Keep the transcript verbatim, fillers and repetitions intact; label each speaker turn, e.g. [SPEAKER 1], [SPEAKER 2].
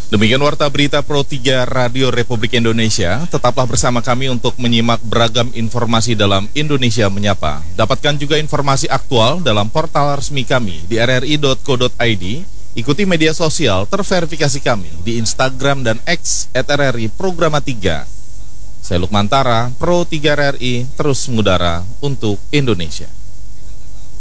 [SPEAKER 1] Demikian Warta Berita Pro tiga Radio Republik Indonesia. Tetaplah bersama kami untuk menyimak beragam informasi dalam Indonesia Menyapa. Dapatkan juga informasi aktual dalam portal resmi kami di r r i dot co dot i d. Ikuti media sosial terverifikasi kami di Instagram dan X at r r i programa tiga. Saya Lukman Tara, Pro tiga R R I, terus mengudara untuk Indonesia.